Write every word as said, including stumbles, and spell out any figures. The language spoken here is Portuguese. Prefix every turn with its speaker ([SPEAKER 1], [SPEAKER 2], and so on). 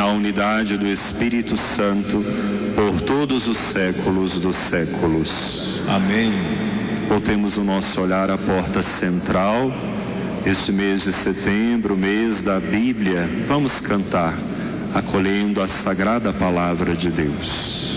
[SPEAKER 1] na unidade do Espírito Santo, por todos os séculos dos séculos.
[SPEAKER 2] Amém.
[SPEAKER 1] Voltemos o nosso olhar à porta central. Este mês de setembro, mês da Bíblia, vamos cantar, acolhendo a sagrada palavra de Deus.